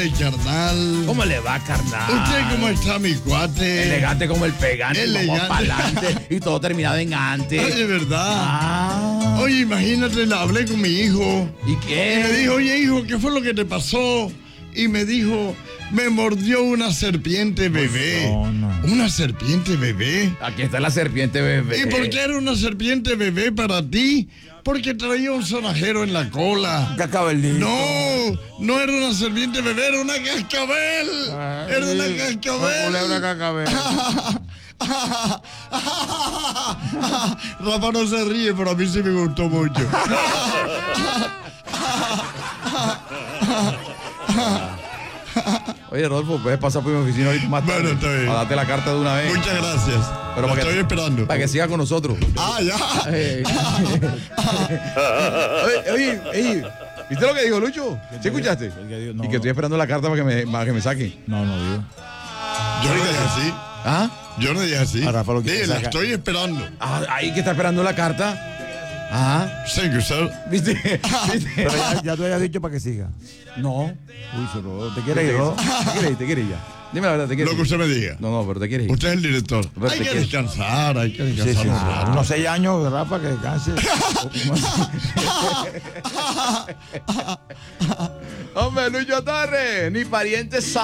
carnal? ¿Cómo le va, carnal? ¿Usted cómo está, mi cuate? Elegante como el pegante, Elegante. como pa'lante y todo terminado en ante. Ay, de verdad. Ah. Oye, imagínate, la hablé con mi hijo. ¿Y Y qué? me dijo, oye, hijo, ¿qué fue lo que te pasó? Y me dijo, me mordió una serpiente bebé. no. ¿Una serpiente bebé? Aquí está la serpiente bebé. ¿Y por qué era una serpiente bebé para ti? Porque traía un sonajero en la cola. Cascabelito. No, no era una serpiente bebé, era una cascabel. Era una cascabel. Una cascabel. Rafa no se ríe, pero a mí sí me gustó mucho. Oye, Rodolfo, puedes pasar por mi oficina ahorita más tarde. Bueno, está bien. A darte la carta de una vez. Muchas gracias. Pero Lo para que- estoy esperando. Para que siga con nosotros. Ah, ya. Oye, ¿viste lo que dijo Lucho? ¿Sí escuchaste? No, Y que estoy esperando la carta para que me saque. No, digo. Yo no dije así. ¿Ah? Yo no dije así. A Rafa lo quiere Dije, la sacar. estoy esperando. Ah, ahí que está esperando la carta. Ah, Thank you, sir. ¿viste? Pero ya tú habías dicho para que siga. No. Uy, solo. ¿Te quieres ir, Rodo? Te quieres ya. Dime la verdad, te quieres Lo que usted me diga. No, pero te quieres ir. Usted es el director. Pero Hay te que quieres- descansar, hay que Sí, descansar. sí. un rato. Unos 6 años, Rafa, que descanse. Hombre, Lucho Torres, ni parientes